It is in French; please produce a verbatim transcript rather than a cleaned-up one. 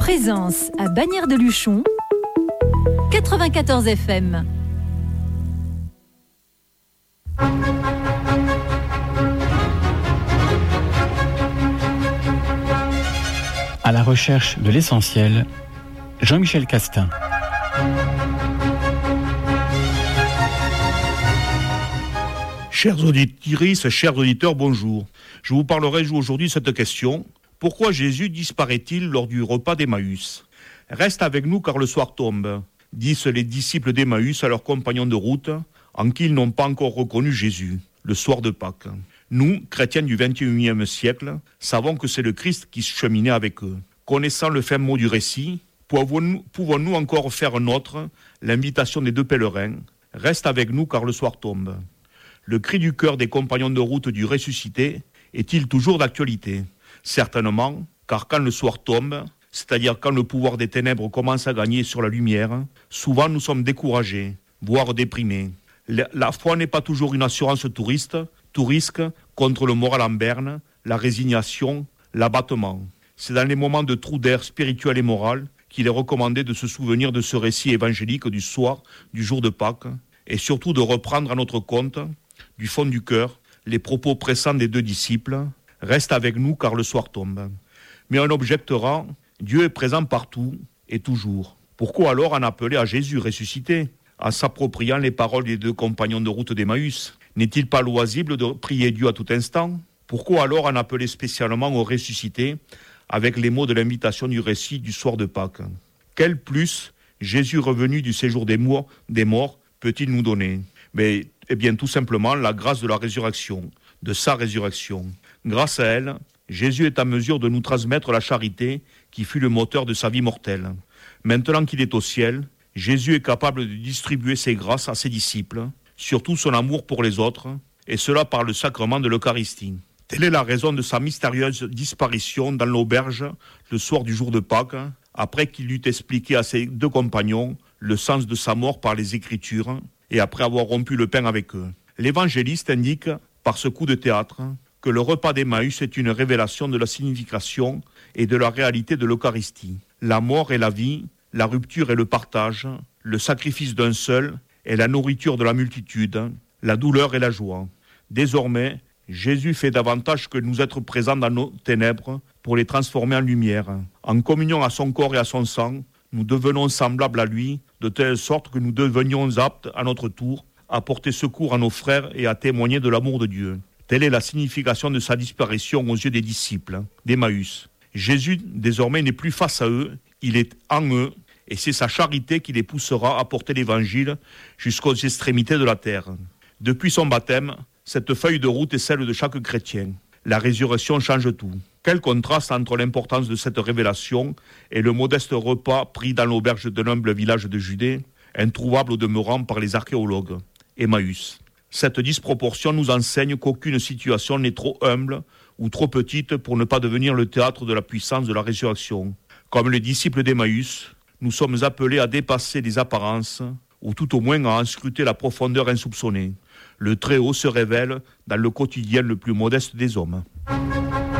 Présence à Bagnères-de-Luchon, quatre-vingt-quatorze F M. À la recherche de l'essentiel, Jean-Michel Castin. Chers auditrices, chers auditeurs, bonjour. Je vous parlerai aujourd'hui de cette question. Pourquoi Jésus disparaît-il lors du repas d'Emmaüs ? Reste avec nous car le soir tombe, disent les disciples d'Emmaüs à leurs compagnons de route, en qui ils n'ont pas encore reconnu Jésus, le soir de Pâques. Nous, chrétiens du vingt et unième siècle, savons que c'est le Christ qui cheminait avec eux. Connaissant le fin mot du récit, pouvons-nous, pouvons-nous encore faire nôtre l'invitation des deux pèlerins ? Reste avec nous car le soir tombe. Le cri du cœur des compagnons de route du ressuscité est-il toujours d'actualité ? Certainement, car quand le soir tombe, c'est-à-dire quand le pouvoir des ténèbres commence à gagner sur la lumière, souvent nous sommes découragés, voire déprimés. La foi n'est pas toujours une assurance touriste, tout risque contre le moral en berne, la résignation, l'abattement. C'est dans les moments de trou d'air spirituel et moral qu'il est recommandé de se souvenir de ce récit évangélique du soir, du jour de Pâques, et surtout de reprendre à notre compte, du fond du cœur, les propos pressants des deux disciples. Reste avec nous car le soir tombe. Mais on objectera, Dieu est présent partout et toujours. Pourquoi alors en appeler à Jésus ressuscité, en s'appropriant les paroles des deux compagnons de route d'Emmaüs ? N'est-il pas loisible de prier Dieu à tout instant ? Pourquoi alors en appeler spécialement au ressuscité avec les mots de l'invitation du récit du soir de Pâques ? Quel plus Jésus revenu du séjour des morts, des morts peut-il nous donner ? Mais, eh bien, tout simplement la grâce de la résurrection, de sa résurrection. Grâce à elle, Jésus est en mesure de nous transmettre la charité qui fut le moteur de sa vie mortelle. Maintenant qu'il est au ciel, Jésus est capable de distribuer ses grâces à ses disciples, surtout son amour pour les autres, et cela par le sacrement de l'Eucharistie. Telle est la raison de sa mystérieuse disparition dans l'auberge le soir du jour de Pâques, après qu'il eut expliqué à ses deux compagnons le sens de sa mort par les Écritures, et après avoir rompu le pain avec eux. L'évangéliste indique, par ce coup de théâtre, que le repas d'Emmaüs est une révélation de la signification et de la réalité de l'Eucharistie. La mort et la vie, la rupture et le partage, le sacrifice d'un seul et la nourriture de la multitude, la douleur et la joie. Désormais, Jésus fait davantage que nous être présents dans nos ténèbres pour les transformer en lumière. En communion à son corps et à son sang, nous devenons semblables à lui, de telle sorte que nous devenions aptes, à notre tour, à porter secours à nos frères et à témoigner de l'amour de Dieu. Telle est la signification de sa disparition aux yeux des disciples d'Emmaüs. Jésus, désormais, n'est plus face à eux, il est en eux, et c'est sa charité qui les poussera à porter l'évangile jusqu'aux extrémités de la terre. Depuis son baptême, cette feuille de route est celle de chaque chrétien. La résurrection change tout. Quel contraste entre l'importance de cette révélation et le modeste repas pris dans l'auberge de l'humble village de Judée, introuvable au demeurant par les archéologues, Emmaüs. Cette disproportion nous enseigne qu'aucune situation n'est trop humble ou trop petite pour ne pas devenir le théâtre de la puissance de la résurrection. Comme les disciples d'Emmaüs, nous sommes appelés à dépasser les apparences, ou tout au moins à en scruter la profondeur insoupçonnée. Le Très-Haut se révèle dans le quotidien le plus modeste des hommes.